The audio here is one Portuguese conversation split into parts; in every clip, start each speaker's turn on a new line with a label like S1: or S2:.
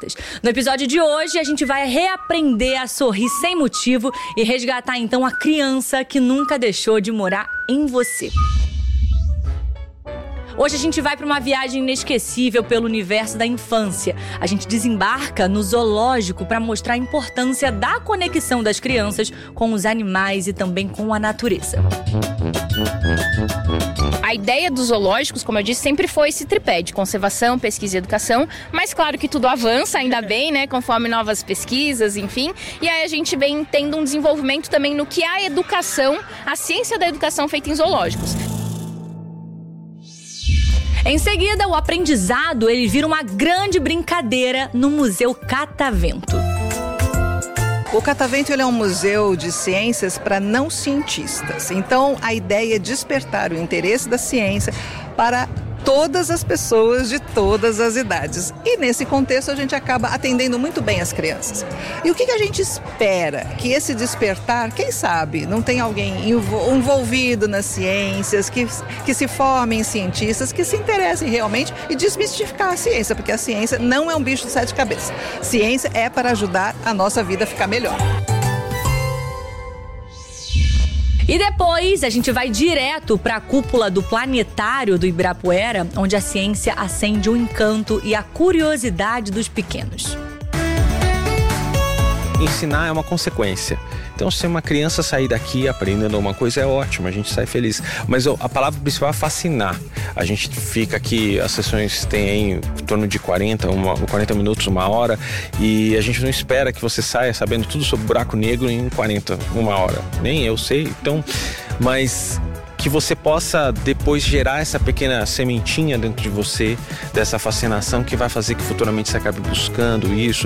S1: descobertas. No episódio de hoje, a gente vai reaprender a sorrir sem motivo e resgatar então a criança que nunca deixou de morar em você. Hoje a gente vai para uma viagem inesquecível pelo universo da infância. A gente desembarca no zoológico para mostrar a importância da conexão das crianças com os animais e também com a natureza.
S2: A ideia dos zoológicos, como eu disse, sempre foi esse tripé de conservação, pesquisa e educação, mas claro que tudo avança, ainda bem, né, conforme novas pesquisas, enfim. E aí a gente vem tendo um desenvolvimento também no que é a educação, a ciência da educação feita em zoológicos.
S1: Em seguida, o aprendizado ele vira uma grande brincadeira no Museu Catavento.
S3: O Catavento ele é um museu de ciências para não cientistas. Então, a ideia é despertar o interesse da ciência para todas as pessoas de todas as idades. E nesse contexto a gente acaba atendendo muito bem as crianças. E o que a gente espera? Que esse despertar, quem sabe, não tem alguém envolvido nas ciências, que se formem cientistas, que se interessem realmente e desmistificar a ciência, porque a ciência não é um bicho de 7 cabeças. Ciência é para ajudar a nossa vida a ficar melhor.
S1: E depois a gente vai direto para a cúpula do planetário do Ibirapuera, onde a ciência acende o encanto e a curiosidade dos pequenos.
S4: Ensinar é uma consequência. Então, se uma criança sair daqui aprendendo alguma coisa, é ótimo, a gente sai feliz. Mas a palavra principal é fascinar. A gente fica aqui, as sessões têm em torno de 40 minutos, 1 hora, e a gente não espera que você saia sabendo tudo sobre buraco negro em 1 hora. Nem eu sei, então, mas que você possa depois gerar essa pequena sementinha dentro de você, dessa fascinação que vai fazer que futuramente você acabe buscando isso.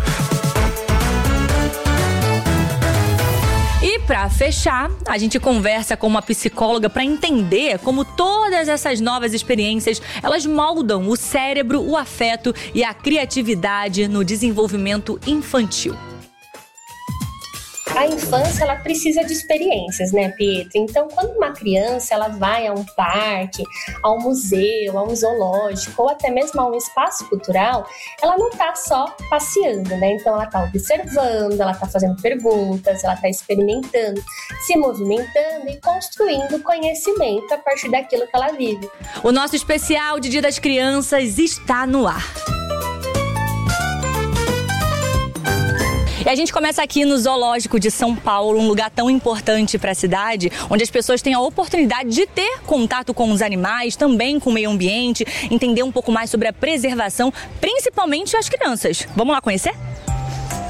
S1: E para fechar, a gente conversa com uma psicóloga para entender como todas essas novas experiências, elas moldam o cérebro, o afeto e a criatividade no desenvolvimento infantil.
S5: A infância, ela precisa de experiências, né, Pietro? Então, quando uma criança, ela vai a um parque, a um museu, a um zoológico ou até mesmo a um espaço cultural, ela não está só passeando, né? Então, ela está observando, ela está fazendo perguntas, ela está experimentando, se movimentando e construindo conhecimento a partir daquilo que ela vive.
S1: O nosso especial de Dia das Crianças está no ar. E a gente começa aqui no Zoológico de São Paulo, um lugar tão importante para a cidade, onde as pessoas têm a oportunidade de ter contato com os animais, também com o meio ambiente, entender um pouco mais sobre a preservação, principalmente as crianças. Vamos lá conhecer?